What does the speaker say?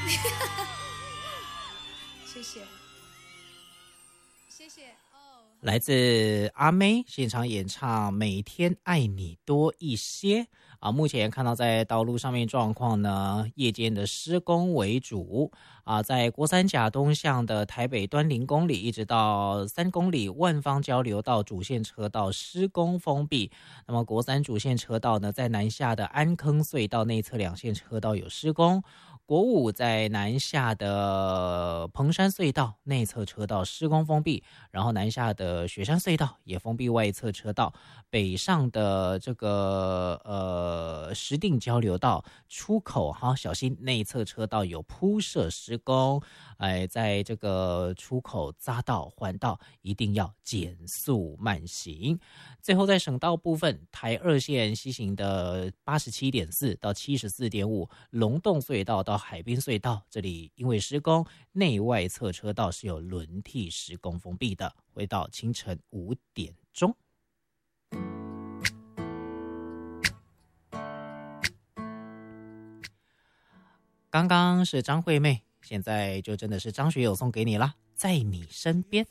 谢谢，谢谢哦。 来自阿妹现场演唱《每天爱你多一些》啊，目前看到在道路上面状况呢，夜间的施工为主啊，在国三甲东向的台北端0公里一直到3公里万方交流道主线车道施工封闭。那么国三主线车道呢，在南下的安坑隧道内侧2线车道有施工。国五在南下的彭山隧道内侧车道施工封闭，然后南下的雪山隧道也封闭外侧车道，北上的这个石碇交流道出口哈，小心内侧车道有铺设施工，在这个出口匝道环道一定要减速慢行。最后在省道部分，台2线西行的87.4到74.5龙洞隧道到海滨隧道，这里因为施工，内外侧车道是有轮替施工封闭的，会到清晨5点钟。刚刚是张惠妹，现在就真的是张学友送给你啦，在你身边。